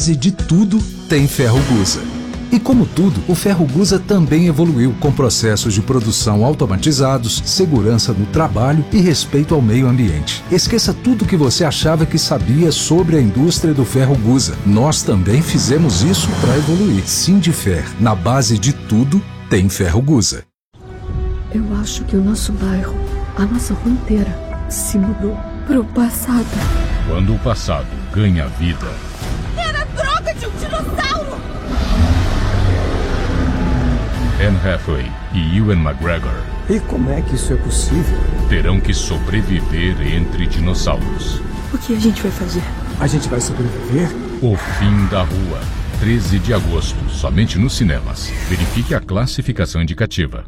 base de tudo tem Ferro Gusa. E como tudo, o Ferro Gusa também evoluiu com processos de produção automatizados, segurança no trabalho e respeito ao meio ambiente. Esqueça tudo que você achava que sabia sobre a indústria do Ferro Gusa. Nós também fizemos isso para evoluir. Sindifer, na base de tudo tem Ferro Gusa. Eu acho que o nosso bairro, a nossa rua inteira, se mudou pro passado. Quando o passado ganha vida. Era a droga de um dinossauro! Anne Hathaway e Ewan McGregor. E como é que isso é possível? Terão que sobreviver entre dinossauros. O que a gente vai fazer? A gente vai sobreviver? O Fim da Rua. 13 de agosto, somente nos cinemas. Verifique a classificação indicativa.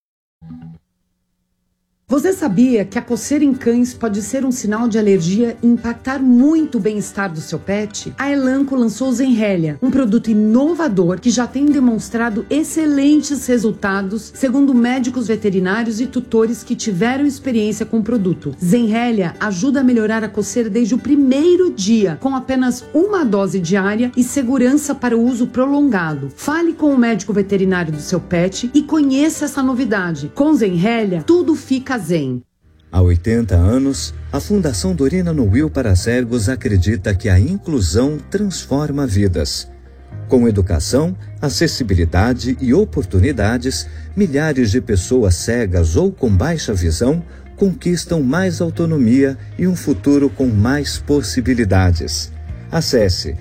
Você sabia que a coceira em cães pode ser um sinal de alergia e impactar muito o bem-estar do seu pet? A Elanco lançou o Zenrelia, um produto inovador que já tem demonstrado excelentes resultados, segundo médicos veterinários e tutores que tiveram experiência com o produto. Zenrelia ajuda a melhorar a coceira desde o primeiro dia, com apenas uma dose diária e segurança para o uso prolongado. Fale com o médico veterinário do seu pet e conheça essa novidade. Com Zenrelia, tudo fica zen. Há 80 anos, a Fundação Dorina no Will para Cegos acredita que a inclusão transforma vidas. Com educação, acessibilidade e oportunidades, milhares de pessoas cegas ou com baixa visão conquistam mais autonomia e um futuro com mais possibilidades. Acesse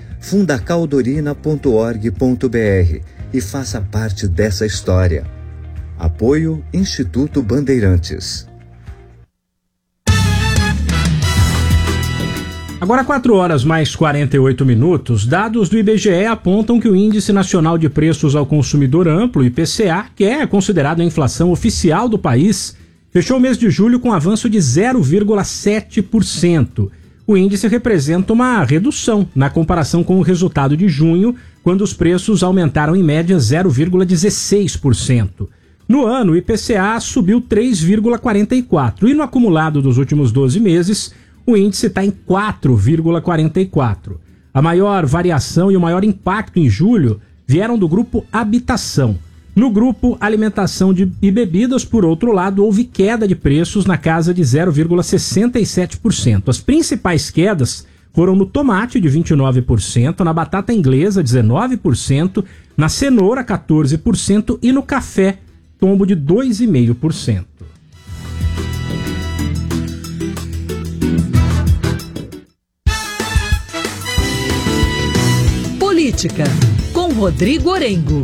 fundacaldorina.org.br e faça parte dessa história. Apoio Instituto Bandeirantes. Agora 4 horas mais 48 minutos, dados do IBGE apontam que o Índice Nacional de Preços ao Consumidor Amplo, IPCA, que é considerado a inflação oficial do país, fechou o mês de julho com avanço de 0,7%. O índice representa uma redução na comparação com o resultado de junho, quando os preços aumentaram em média 0,16%. No ano, o IPCA subiu 3,44% e no acumulado dos últimos 12 meses, o índice está em 4,44%. A maior variação e o maior impacto em julho vieram do grupo Habitação. No grupo Alimentação e Bebidas, por outro lado, houve queda de preços na casa de 0,67%. As principais quedas foram no tomate, de 29%, na batata inglesa, 19%, na cenoura, 14% e no café, tombo de 2,5%. Política, com Rodrigo Orengo.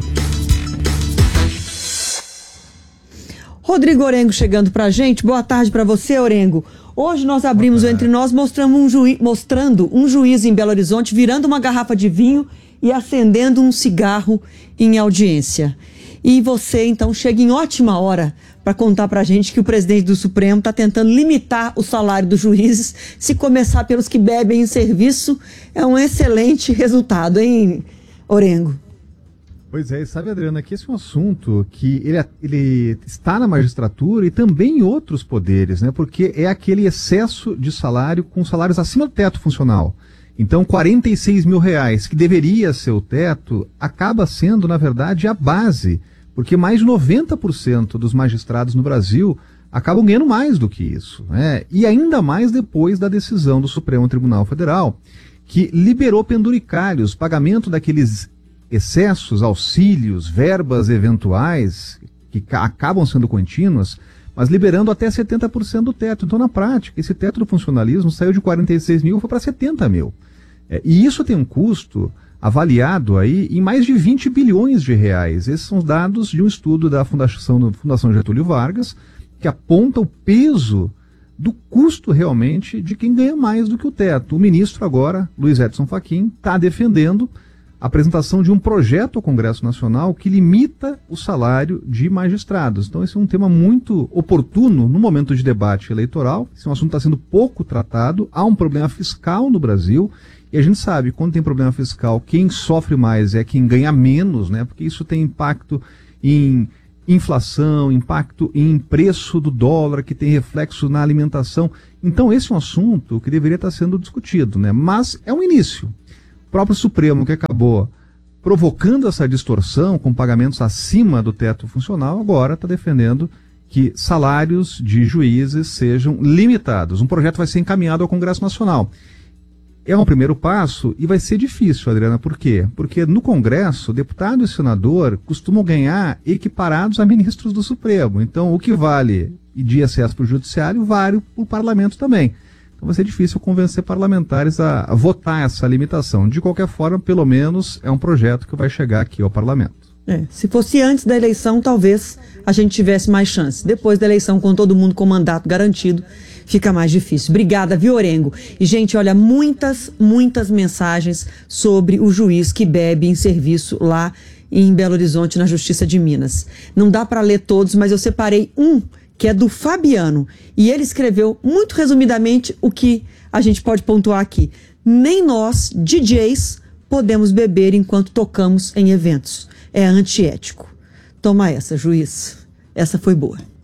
Rodrigo Orengo chegando pra gente. Boa tarde pra você, Orengo. Hoje nós abrimos o Entre Nós mostrando um juiz em Belo Horizonte virando uma garrafa de vinho e acendendo um cigarro em audiência. E você, então, chega em ótima hora para contar pra gente que o presidente do Supremo está tentando limitar o salário dos juízes. Se começar pelos que bebem em serviço, é um excelente resultado, hein, Orengo? Pois é, sabe, Adriana, que esse é um assunto que ele está na magistratura e também em outros poderes, né? Porque é aquele excesso de salário com salários acima do teto funcional. Então, R$46 mil, que deveria ser o teto, acaba sendo, na verdade, a base, porque mais de 90% dos magistrados no Brasil acabam ganhando mais do que isso, né? E ainda mais depois da decisão do Supremo Tribunal Federal, que liberou penduricalhos, pagamento daqueles excessos, auxílios, verbas eventuais, que acabam sendo contínuas, mas liberando até 70% do teto. Então, na prática, esse teto do funcionalismo saiu de 46 mil e foi para 70 mil. E isso tem um custo avaliado aí em mais de 20 bilhões de reais. Esses são os dados de um estudo da Fundação Getúlio Vargas, que aponta o peso do custo realmente de quem ganha mais do que o teto. O ministro agora, Luiz Edson Fachin, está defendendo a apresentação de um projeto ao Congresso Nacional que limita o salário de magistrados. Então esse é um tema muito oportuno no momento de debate eleitoral. Esse é um assunto que está sendo pouco tratado. Há um problema fiscal no Brasil e a gente sabe, quando tem problema fiscal, quem sofre mais é quem ganha menos, né? Porque isso tem impacto em inflação, impacto em preço do dólar, que tem reflexo na alimentação. Então esse é um assunto que deveria estar sendo discutido, né? Mas é um início. próprio Supremo, que acabou provocando essa distorção com pagamentos acima do teto funcional, agora está defendendo que salários de juízes sejam limitados. Um projeto vai ser encaminhado ao Congresso Nacional. É um primeiro passo e vai ser difícil, Adriana. Por quê? Porque no Congresso, deputado e senador costumam ganhar equiparados a ministros do Supremo. Então, o que vale de acesso para o Judiciário, vale para o Parlamento também. Então vai ser difícil convencer parlamentares a votar essa limitação. De qualquer forma, pelo menos, é um projeto que vai chegar aqui ao Parlamento. Se fosse antes da eleição, talvez a gente tivesse mais chance. Depois da eleição, com todo mundo com mandato garantido, fica mais difícil. Obrigada, viu, Orengo? E, gente, olha, muitas mensagens sobre o juiz que bebe em serviço lá em Belo Horizonte, na Justiça de Minas. Não dá para ler todos, mas eu separei um, que é do Fabiano. E ele escreveu, muito resumidamente, o que a gente pode pontuar aqui. Nem nós, DJs, podemos beber enquanto tocamos em eventos. É antiético. Toma essa, juiz. Essa foi boa.